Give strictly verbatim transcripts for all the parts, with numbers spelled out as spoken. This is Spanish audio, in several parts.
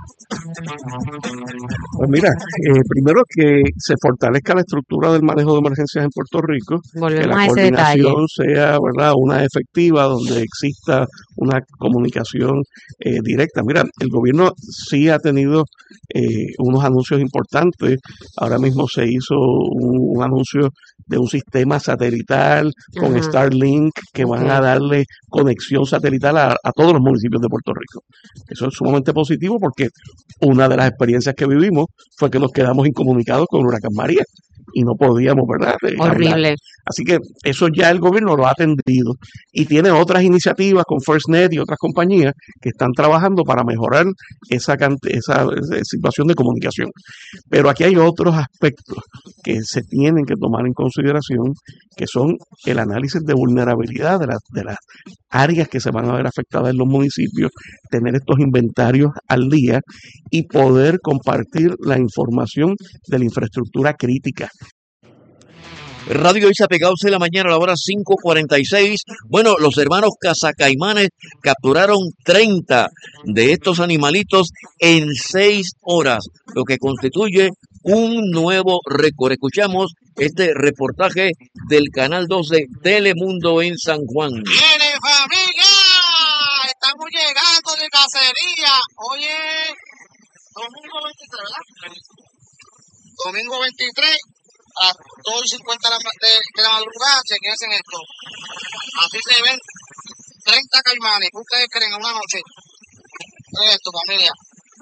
Pues mira, eh, primero que se fortalezca la estructura del manejo de emergencias en Puerto Rico, que Volvemos la a ese detalle. coordinación sea, ¿verdad?, una efectiva, donde exista una comunicación eh, directa. Mira, el gobierno sí ha tenido eh, unos anuncios importantes. Ahora mismo se hizo un, un anuncio de un sistema satelital con Ajá, Starlink que van a ok. darle conexión satelital a, a todos los municipios de Puerto Rico. Eso es sumamente positivo porque una de las experiencias que vivimos fue que nos quedamos incomunicados con el huracán María y no podíamos, ¿verdad?, eh, hablar. Horrible. Así que eso ya el gobierno lo ha atendido y tiene otras iniciativas con FirstNet y otras compañías que están trabajando para mejorar esa, esa, esa situación de comunicación. Pero aquí hay otros aspectos que se tienen que tomar en consideración, que son el análisis de vulnerabilidad de, la, de las áreas que se van a ver afectadas en los municipios, tener estos inventarios al día y poder compartir la información de la infraestructura crítica. Radio Isa Pegados en la mañana a la hora cinco cuarenta y seis. Bueno, los hermanos Cazacaimanes capturaron treinta de estos animalitos en seis horas, lo que constituye un nuevo récord. Escuchamos este reportaje del Canal dos de Telemundo en San Juan. ¡Viene familia! Estamos llegando de cacería. Oye, domingo veintitrés, ¿verdad? Domingo veintitrés. A las dos y cincuenta de, de, de la madrugada, chequense en esto. Así se ven treinta caimanes. ¿Qué ustedes creen en una noche? Esto, familia.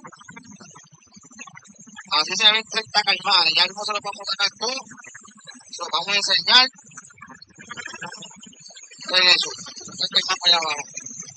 Así se ven treinta caimanes. Ya mismo se los vamos a sacar todo. Se los vamos a enseñar. Miren eso. Este está para allá abajo.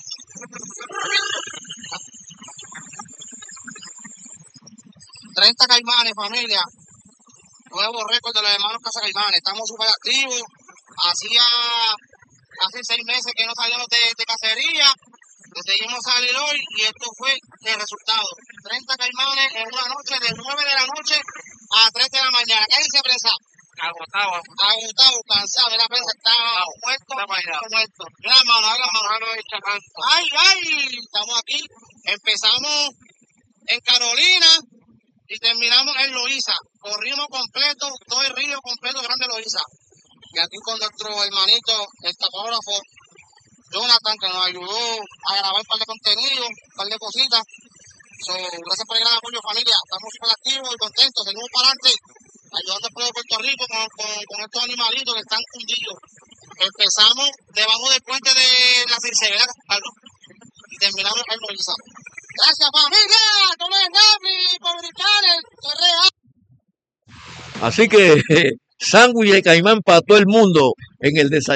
treinta caimanes, familia. Nuevo récord de los hermanos Cazacaimanes. Estamos súper activos. Hacía hace seis meses que no salíamos de, de cacería. Decidimos salir hoy y esto fue el resultado. treinta caimanes en una noche, de nueve de la noche a tres de la mañana. ¿Qué dice prensa? Agotado. Agotado, cansado. La prensa está muerto. muerto. La mano, la mano. Ay, ay. Estamos aquí. Empezamos en Carolina y terminamos en Loíza. Corrimos completo, todo el río completo grande Loíza. Y aquí con nuestro hermanito, el tapógrafo Jonathan, que nos ayudó a grabar un par de contenidos, un par de cositas. So, gracias por el gran apoyo, familia. Estamos súper activos y contentos. Seguimos para adelante, ayudando al pueblo de Puerto Rico con, con, con estos animalitos que están hundidos. Empezamos debajo del puente de la Circevera, Carlos, y terminamos en Loíza. Gracias, familia. Todo es Gaby, Publicanes, Correa. Así que sándwich de caimán para todo el mundo en el desayuno.